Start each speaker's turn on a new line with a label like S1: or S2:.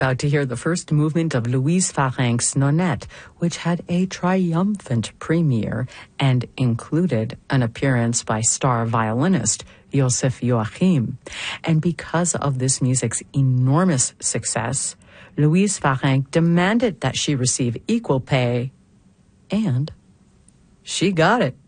S1: About to hear the first movement of Louise Farrenc's Nonette, which had a triumphant premiere and included an appearance by star violinist Yosef Joachim. And because of this music's enormous success, Louise Farrenc demanded that she receive equal pay, and she got it.